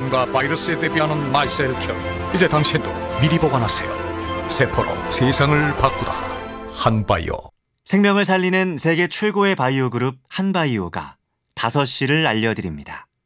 감염과 바이러스에 대비하는 마이셀큐. 이제 당신도 미리 보관하세요. 세포로 세상을 바꾸다. 한바이오. 생명을 살리는 세계 최고의 바이오 그룹 한바이오가 5시를 알려드립니다.